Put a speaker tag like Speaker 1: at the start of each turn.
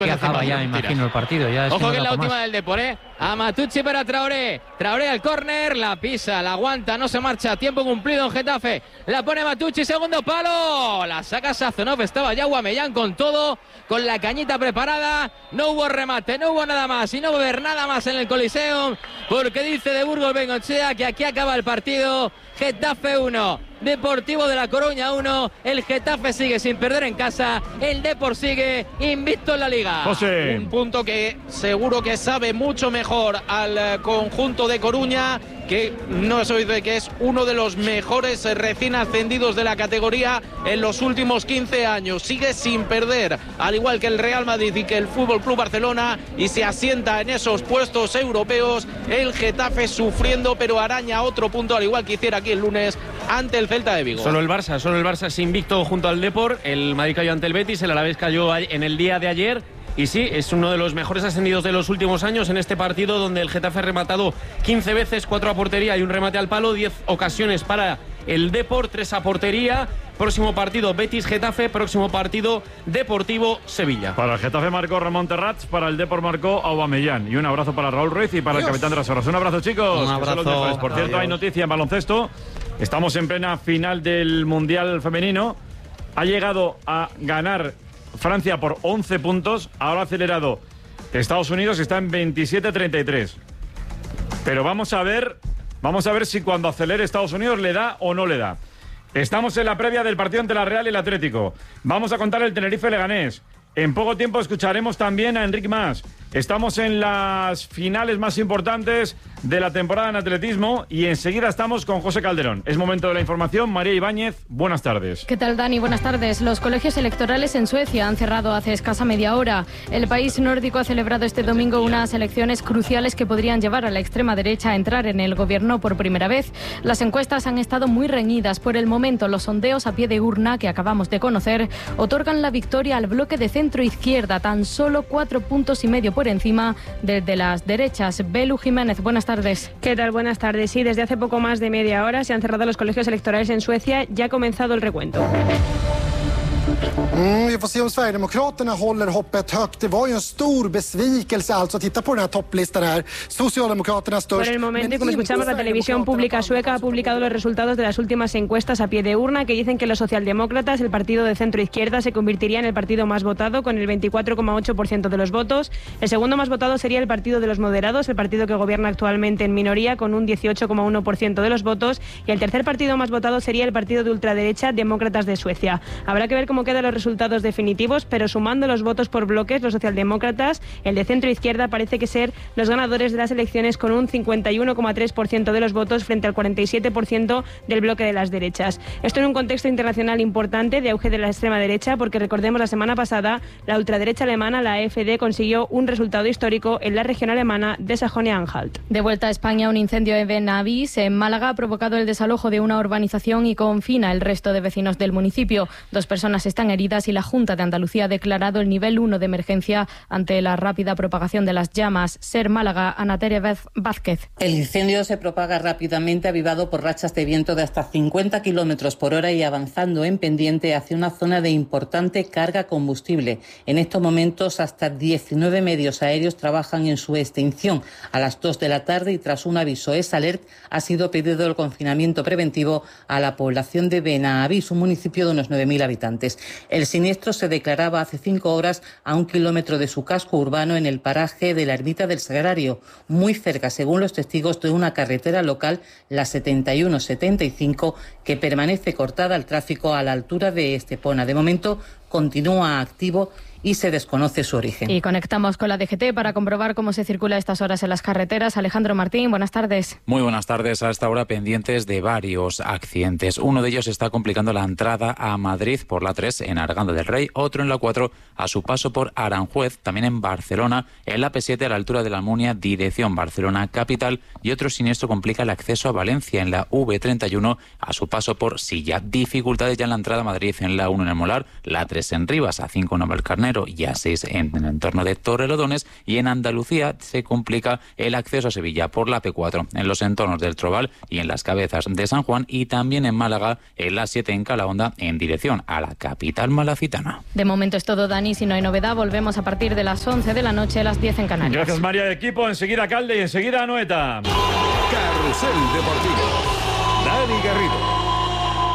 Speaker 1: Que acaba ya, imagino, el partido. Ya es
Speaker 2: Ojo que es la última del Depor, A Matucci para Traoré. Traoré al córner, la pisa, la aguanta, no se marcha. Tiempo cumplido en Getafe. La pone Matucci, segundo palo. La saca Sazonov, estaba ya Aubameyang con todo, con la cañita preparada. No hubo remate, no hubo nada más. Y no va a haber nada más en el Coliseum, porque dice de Burgos Bengochea que aquí acaba el partido. Getafe 1, Deportivo de La Coruña 1. El Getafe sigue sin perder en casa. El Depor sigue invicto en la Liga.
Speaker 3: José.
Speaker 4: Un punto que seguro que sabe mucho mejor al conjunto de Coruña, que no se dice que es uno de los mejores recién ascendidos de la categoría en los últimos 15 años. Sigue sin perder, al igual que el Real Madrid y que el Fútbol Club Barcelona, y se asienta en esos puestos europeos. El Getafe sufriendo, pero araña otro punto, al igual que hiciera aquí el lunes ante el Celta de Vigo.
Speaker 5: Solo el Barça es invicto junto al Depor. El Madrid cayó ante el Betis, el Alavés cayó en el día de ayer. Y sí, es uno de los mejores ascendidos de los últimos años en este partido, donde el Getafe ha rematado 15 veces, 4 a portería y un remate al palo, 10 ocasiones para el Depor, 3 a portería. Próximo partido Betis-Getafe, próximo partido Deportivo-Sevilla.
Speaker 3: Para el Getafe marcó Ramón Terrats, para el Depor marcó Aubameyang. Y un abrazo para Raúl Ruiz y para el capitán de las Horas. Un abrazo, chicos.
Speaker 1: Un abrazo.
Speaker 3: Por cierto, hay noticia en baloncesto. Estamos en plena final del Mundial Femenino. Ha llegado a ganar Francia por 11 puntos. Ahora ha acelerado Estados Unidos, está en 27-33. Pero vamos a ver si cuando acelere Estados Unidos le da o no le da. Estamos en la previa del partido entre la Real y el Atlético. Vamos a contar el Tenerife-Leganés. En poco tiempo escucharemos también a Enric Mas. Estamos en las finales más importantes de la temporada en atletismo y enseguida estamos con José Calderón. Es momento de la información. María Ibáñez, buenas tardes.
Speaker 6: ¿Qué tal, Dani? Buenas tardes. Los colegios electorales en Suecia han cerrado hace escasa media hora. El país nórdico ha celebrado este domingo unas elecciones cruciales que podrían llevar a la extrema derecha a entrar en el gobierno por primera vez. Las encuestas han estado muy reñidas. Por el momento, los sondeos a pie de urna que acabamos de conocer otorgan la victoria al bloque de centro-izquierda, tan solo 4,5 puntos por encima de las derechas. Belu Jiménez, buenas tardes.
Speaker 7: ¿Qué tal? Buenas tardes. Sí, desde hace poco más de media hora se han cerrado los colegios electorales en Suecia. Ya ha comenzado el recuento.
Speaker 8: Vi får se om Sverigedemokraterna håller hoppet högt. Det var ju en stor besvikelse alltså. Titta på den här topplistan här. Socialdemokraterna störst.
Speaker 7: Por el momento, y como escuchamos, la televisión pública sueca ha publicado los resultados de las últimas encuestas a pie de urna que dicen que los socialdemócratas, el partido de centro izquierda, se convertiría en el partido más votado con el 24,8% de los votos. El segundo más votado sería el partido de los moderados, el partido que gobierna actualmente en minoría, con un 18,1% de los votos. Y el tercer partido más votado sería el partido de ultraderecha, Demócratas de Suecia. Habrá que ver cómo quedan los resultados definitivos, pero sumando los votos por bloques, los socialdemócratas, el de centro izquierda, parece que ser los ganadores de las elecciones con un 51,3% de los votos frente al 47% del bloque de las derechas. Esto en un contexto internacional importante de auge de la extrema derecha, porque recordemos la semana pasada la ultraderecha alemana, la AfD, consiguió un resultado histórico en la región alemana de Sajonia-Anhalt.
Speaker 6: De vuelta a España, un incendio en Benavís, en Málaga, ha provocado el desalojo de una urbanización y confina el resto de vecinos del municipio. 2 personas están heridas y la Junta de Andalucía ha declarado el nivel 1 de emergencia ante la rápida propagación de las llamas. Ser Málaga, Ana Tere Vázquez.
Speaker 9: El incendio se propaga rápidamente, avivado por rachas de viento de hasta 50 kilómetros por hora y avanzando en pendiente hacia una zona de importante carga combustible. En estos momentos, hasta 19 medios aéreos trabajan en su extinción. A las 2 de la tarde y tras un aviso SALERT, ha sido pedido el confinamiento preventivo a la población de Benavís, un municipio de unos 9.000 habitantes. El siniestro se declaraba hace 5 horas a 1 kilómetro de su casco urbano en el paraje de la Ermita del Sagrario, muy cerca, según los testigos, de una carretera local, la 7175, que permanece cortada al tráfico a la altura de Estepona. De momento continúa activo y se desconoce su origen.
Speaker 6: Y conectamos con la DGT para comprobar cómo se circula a estas horas en las carreteras. Alejandro Martín, buenas tardes.
Speaker 10: Muy buenas tardes. A esta hora pendientes de varios accidentes. Uno de ellos está complicando la entrada a Madrid por la 3 en Arganda del Rey, otro en la 4 a su paso por Aranjuez, también en Barcelona, en la P7 a la altura de la Almunia, dirección Barcelona capital, y otro siniestro complica el acceso a Valencia en la V31 a su paso por Silla. Dificultades ya en la entrada a Madrid en la 1 en el Molar, la 3 en Rivas, A5 en Navalcarnero, Tornero y A6 en el entorno de Torrelodones, y en Andalucía se complica el acceso a Sevilla por la P4 en los entornos del Trobal y en las Cabezas de San Juan, y también en Málaga en la 7 en Calahonda en dirección a la capital malacitana.
Speaker 6: De momento es todo, Dani. Si no hay novedad, volvemos a partir de las 11 de la noche, a las 10 en Canarias.
Speaker 3: Gracias, María, de equipo. Enseguida Calde y enseguida Anoeta.
Speaker 11: Carrusel Deportivo. Dani Garrido.